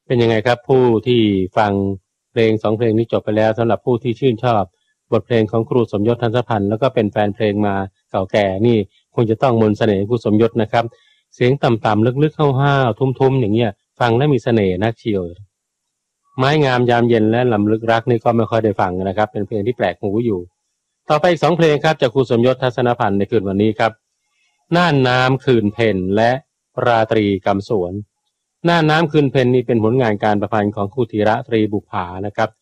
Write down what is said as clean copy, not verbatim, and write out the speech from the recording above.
เป็นยังไงครับผู้ที่ฟังเพลง2เพลงนี้จบไปแล้วสำหรับผู้ที่ชื่นชอบบทเพลงของครูสมยศ ทันสพันธ์แล้วก็เป็นแฟนเพลงมาเก่าแก่นี่คงจะต้องมนต์เสน่ห์ครูสมยศนะครับเสียงต่ำๆลึกๆห้าวๆทุ้มๆอย่างเงี้ยฟังแล้วมีเสน่ห์นักเชียวไม้งามยามเย็นและลำลึกรักนี่ก็ไม่ค่อยได้ฟังนะครับเป็นเพลงที่แปลกหูอยู่ต่อไปอีก2เพลงครับจากครูสมยศ ทัศนพันธ์ในคืนวันนี้ครับน่านน้ำคืนเพ็ญและราตรีกำสวนน่านน้ำคืนเพ็ญนี่เป็นผลงานการประพันธ์ของครูธีระตรีบุปผานะครับ